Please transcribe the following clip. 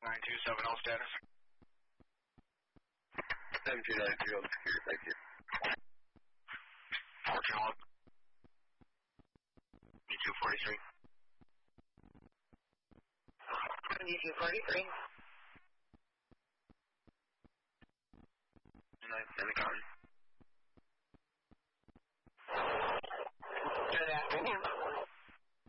9270 status. 7290 secure, thank you. Fortune Hall. B243. B243. 9 Cotton.